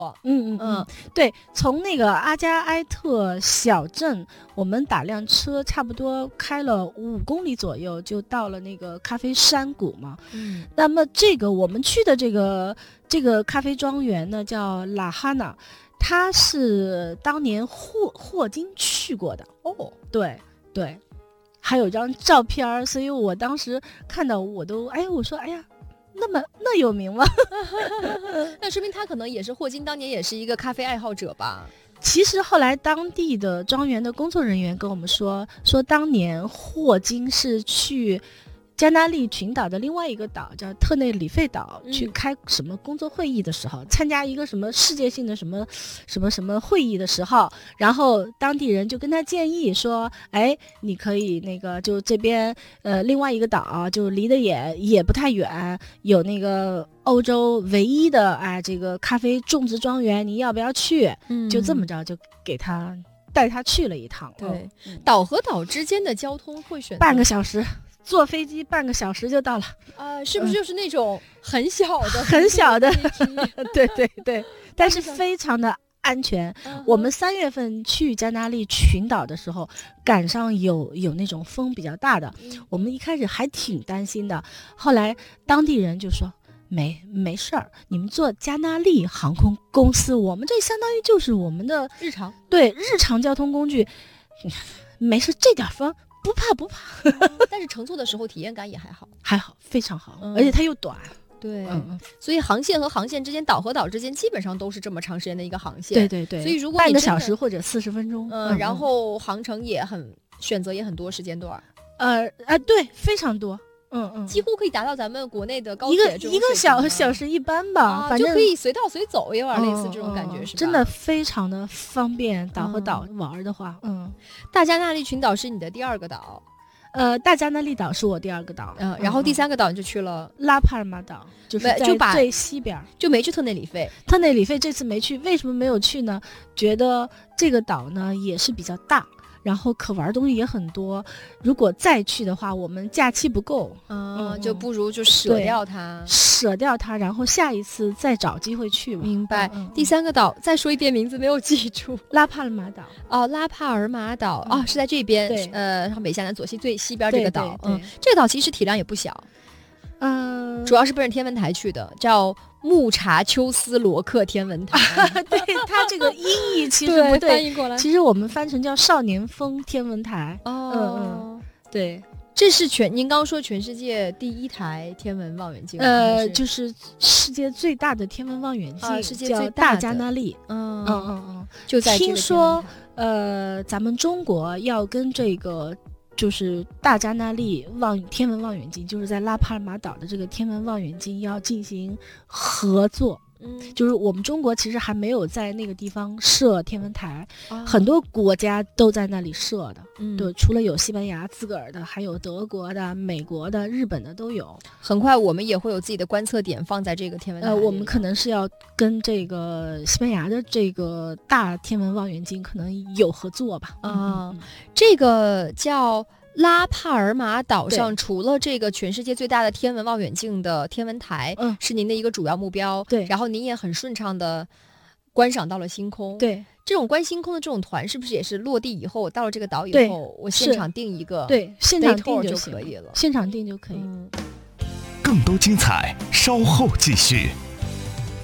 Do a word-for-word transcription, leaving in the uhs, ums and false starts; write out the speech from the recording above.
嗯嗯嗯，对，从那个阿加埃特小镇，我们打辆车，差不多开了五公里左右，就到了那个咖啡山谷嘛。 嗯， 那么这个我们去的这个这个咖啡庄园呢，叫拉哈纳，它是当年霍霍金去过的。 哦， 对对，还有张照片，所以我当时看到我都哎，我说哎呀。那么那有名吗？ 那说明他可能也是霍金当年也是一个咖啡爱好者吧。 其实后来当地的庄园的工作人员跟我们说，说当年霍金是去加那利群岛的另外一个岛叫特内里费岛、嗯、去开什么工作会议的时候，参加一个什么世界性的什么什么什么会议的时候，然后当地人就跟他建议说，哎，你可以那个就这边呃另外一个岛就离得也也不太远，有那个欧洲唯一的哎这个咖啡种植庄园，你要不要去？嗯，就这么着就给他带他去了一趟。 对，嗯、岛和岛之间的交通会选择半个小时。坐飞机半个小时就到了， 呃，是不是就是那种很小的、 嗯、很小的？对对对，但是非常的安全。uh-huh. 我们三月份去加那利群岛的时候，赶上有有那种风比较大的，嗯、我们一开始还挺担心的，后来当地人就说没没事儿，你们坐加那利航空公司，我们这相当于就是我们的日常对日常交通工具，没事，这点风。不怕不怕、 嗯，但是乘坐的时候体验感也还好， 还好，非常好，嗯、而且它又短。 对、嗯，所以航线和航线之间，岛和岛之间基本上都是这么长时间的一个航线。 对对对， 所以如果半个小时或者四十分钟， 嗯，嗯然后航程也很选择也很多时间段。 呃呃，对，非常多。嗯嗯， 几乎可以达到咱们国内的高铁这种一个一个小小时一班吧， 啊、 反正就可以随到随走，有点类似这种感觉， 嗯、 是吧？ 真的非常的方便，岛和岛玩的话，嗯， 嗯大加那利群岛是你的第二个岛。 呃，大加那利岛是我第二个岛， 嗯，然后第三个岛你就去了拉帕尔马岛，就是在最西边， 就没去特内里费。 特内里费这次没去，为什么没有去呢？觉得这个岛呢也是比较大，然后可玩东西也很多。如果再去的话，我们假期不够， 嗯，嗯就不如就舍掉它， 舍掉它，然后下一次再找机会去吧。 明白。 嗯嗯、 第三个岛，再说一遍名字没有记住， 拉帕尔马岛。 哦，拉帕尔马岛、嗯、哦，是在这边， 对， 呃，然后美夏南左西最西边这个岛， 对对对嗯，这个岛其实体量也不小， 嗯、呃， 主要是奔着天文台去的，叫木查丘斯罗克天文台。 对，它这个音译其实不对， 翻译过来， 其实我们翻成叫少年峰天文台。 哦， 嗯嗯，对。 这是全您刚说全世界第一台天文望远镜， 呃，就是世界最大的天文望远镜， 啊、世界最大的叫大加那利。 嗯嗯嗯嗯， 就在这个听说，呃，咱们中国要跟这个就是大加那利望天文望远镜，就是在拉帕尔马岛的这个天文望远镜要进行合作。嗯，就是我们中国其实还没有在那个地方设天文台，哦、很多国家都在那里设的。嗯，对，除了有西班牙自个儿的，还有德国的、美国的、日本的都有。 很快我们也会有自己的观测点放在这个天文台。 呃，我们可能是要跟这个西班牙的这个大天文望远镜可能有合作吧。 啊、呃嗯，这个叫。拉帕尔马岛上除了这个全世界最大的天文望远镜的天文台，嗯，是您的一个主要目标。 对， 然后您也很顺畅的观赏到了星空。 对， 这种观星空的这种团是不是也是落地以后到了这个岛以后，我现场定一个， 对，现场定就可以了， 现场定就可以。 嗯， 更多精彩稍后继续。